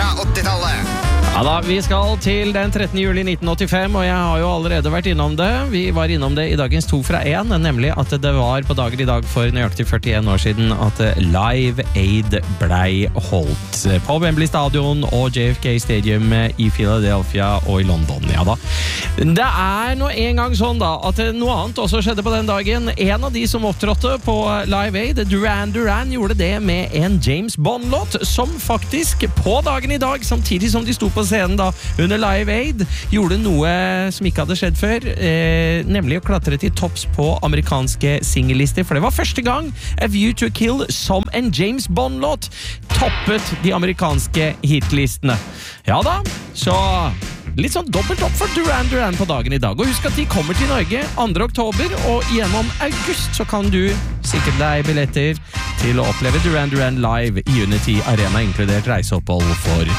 80-tallet. Ja da, vi skal til den 13. juli 1985, og jeg har jo allerede vært innom det. Vi var innom det i dagens 2 fra 1, nemlig at det var på dagen i dag for nøyaktig 41 år siden at Live Aid blei holdt på Wembley Stadion og JFK Stadium i Philadelphia og i London, ja da. Det er nå en gang sånn da, at noe annet også skjedde på den dagen. En av de som opptrådte på Live Aid, Duran Duran, gjorde det med en James Bond-låt, som faktisk på dagen i dag, samtidig som de sto på scenen da, under Live Aid, gjorde noe som ikke hadde skjedd før, nemlig å klatre til topps på amerikanske singellister, for det var første gang A View to a Kill som en James Bond-låt toppet de amerikanske hitlistene. Ja da, så litt sånn dobbelt opp for Duran Duran på dagen i dag. Og husk at de kommer til Norge 2. oktober, og gjennom august så kan du sikre deg billetter til å oppleve Duran Duran live i Unity Arena, inkludert reiseopphold for